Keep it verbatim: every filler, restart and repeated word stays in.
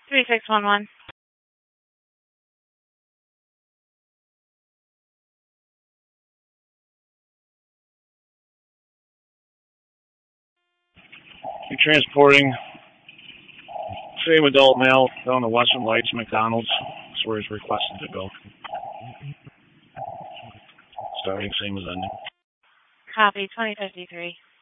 three six one one. You're transporting same adult male down to Western Lights McDonald's. That's where he's requested to go. Starting same as ending. Copy, twenty fifty-three.